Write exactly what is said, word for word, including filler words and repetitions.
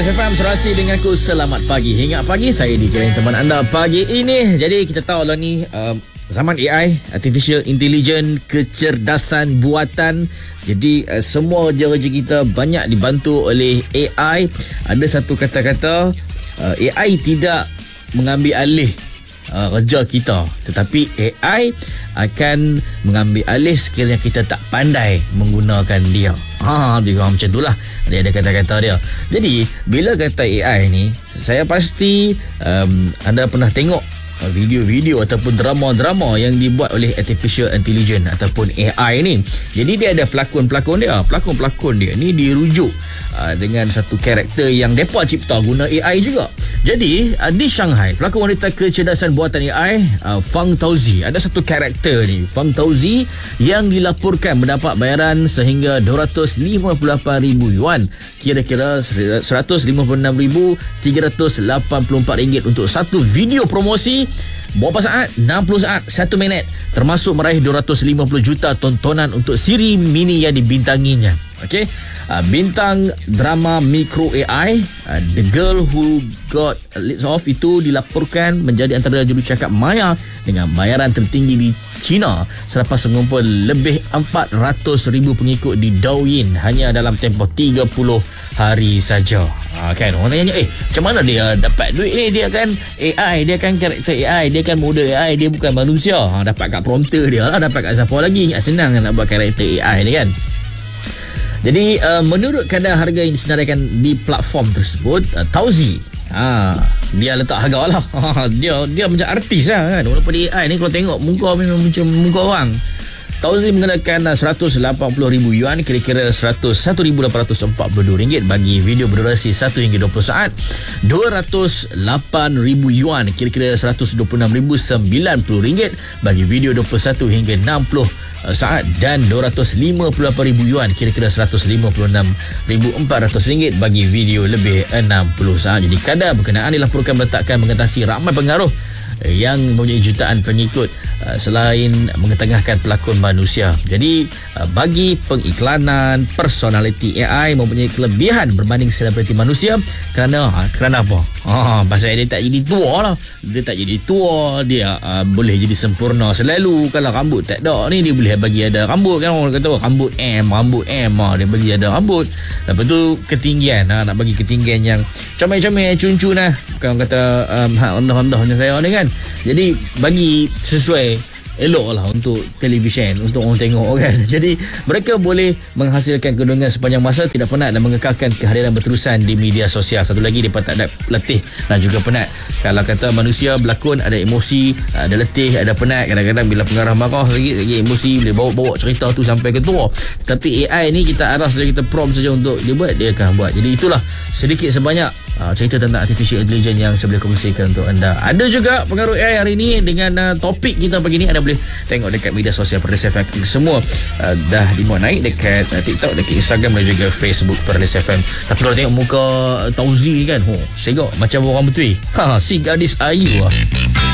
Perlis F M serasi dengan aku. Selamat pagi. Hingga pagi saya di kering teman anda pagi ini. Jadi kita tahu lah ni uh, zaman A I, Artificial Intelligence, kecerdasan buatan. Jadi uh, semua kerja kita banyak dibantu oleh A I. Ada satu kata-kata, uh, A I tidak mengambil alih Uh, kerja kita, tetapi A I akan mengambil alih sekiranya kita tak pandai menggunakan dia. Ha, dia macam itulah. Dia ada kata-kata dia. Jadi bila kata A I ni, saya pasti um, anda pernah tengok video-video ataupun drama-drama yang dibuat oleh Artificial Intelligence ataupun A I ni. Jadi dia ada pelakon-pelakon dia. Pelakon-pelakon dia ni dirujuk uh, dengan satu karakter yang depa cipta guna A I juga. Jadi uh, di Shanghai, pelakon wanita kecerdasan buatan A I uh, Fang Tauzi, ada satu karakter ni, Fang Tauzi, yang dilaporkan mendapat bayaran sehingga dua ratus lima puluh lapan ribu yuan, kira-kira seratus lima puluh enam ribu tiga ratus lapan puluh empat ringgit untuk satu video promosi. Berapa saat? enam puluh saat, satu minit, termasuk meraih dua ratus lima puluh juta tontonan untuk siri mini yang dibintanginya. Okey, uh, bintang drama Micro A I, uh, The Girl Who Got Lit Off, itu dilaporkan menjadi antara jurucakap maya dengan bayaran tertinggi di China selepas mengumpul lebih empat ratus ribu pengikut di Douyin hanya dalam tempoh tiga puluh hari saja. Ha, kan orang tanya, eh macam mana dia dapat duit ni? Dia kan A I, dia kan karakter A I, dia kan model A I, dia bukan manusia. Ha, dapat kat prompter dia lah, dapat kat siapa lagi? Senang kan nak buat karakter A I ni kan. Jadi uh, menurut kadar harga yang disenaraikan di platform tersebut, uh, Tauzi, ha, dia letak harga lah. Ha, dia dia macam artis lah kan. Walaupun A I ni kalau tengok muka memang macam muka orang. Tauzi mengenakan seratus lapan puluh ribu yuan, kira-kira seratus satu ribu lapan ratus empat puluh dua ringgit bagi video berdurasi satu hingga dua puluh saat, dua ratus lapan ribu yuan, kira-kira seratus dua puluh enam ribu sembilan puluh ringgit bagi video dua puluh satu hingga enam puluh saat, dan dua ratus lima puluh lapan ribu yuan, kira-kira seratus lima puluh enam ribu empat ratus ringgit bagi video lebih enam puluh saat. Jadi kadar berkenaan dilaporkan meletakkan mengatasi ramai pengaruh yang mempunyai jutaan pengikut uh, selain mengetengahkan pelakon manusia. Jadi uh, bagi pengiklanan, personality A I mempunyai kelebihan berbanding selebriti manusia kerana uh, kerana apa? Ha, pasal dia tak jadi tua lah. Dia tak jadi tua, dia uh, boleh jadi sempurna selalu. Kalau rambut tak ada ni, dia boleh bagi ada rambut kan. Orang kata rambut M, rambut M, ha, dia bagi ada rambut. Lepas tu ketinggian, ha, nak bagi ketinggian yang comel-comel, cun-cun lah. Bukan kata um, ha, rendah-rendah macam saya ni kan. Jadi bagi sesuai, elok lah untuk televisyen, untuk orang tengok kan. Jadi mereka boleh menghasilkan kedungan sepanjang masa, tidak penat dan mengekalkan kehadiran berterusan di media sosial. Satu lagi, mereka tak ada letih dan juga penat. Kalau kata manusia berlakon, ada emosi, ada letih, ada penat. Kadang-kadang bila pengarah marah lagi, lagi emosi, boleh bawa-bawa cerita tu sampai ke tua. Tapi A I ni kita aras saja, kita prompt saja untuk dia buat, dia akan buat. Jadi itulah sedikit sebanyak Uh, cerita tentang Artificial Intelligence yang saya boleh kongsikan untuk anda. Ada juga pengaruh A I hari ini dengan uh, topik kita pagi ni. Anda boleh tengok dekat media sosial Perlis F M. Semua uh, dah dimuat naik dekat uh, TikTok, dekat Instagram dan juga Facebook Perlis F M. Tapi kalau tengok muka uh, Tauzi kan, oh, segak macam orang betul. Ha, si gadis ayu lah.